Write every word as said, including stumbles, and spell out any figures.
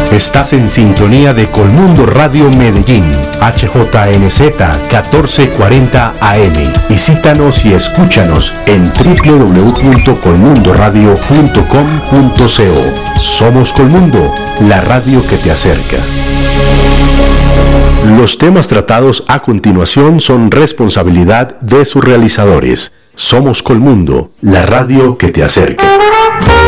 Estás en sintonía de Colmundo Radio Medellín, H J N Z catorce cuarenta A M. Visítanos y escúchanos en doble u doble u doble u punto colmundo radio punto com punto co. Somos Colmundo, la radio que te acerca. Los temas tratados a continuación son responsabilidad de sus realizadores. Somos Colmundo, la radio que te acerca.